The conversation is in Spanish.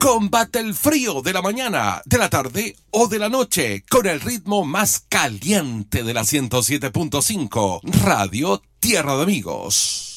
Combate el frío de la mañana, de la tarde o de la noche con el ritmo más caliente de la 107.5 Radio Tierra de Amigos.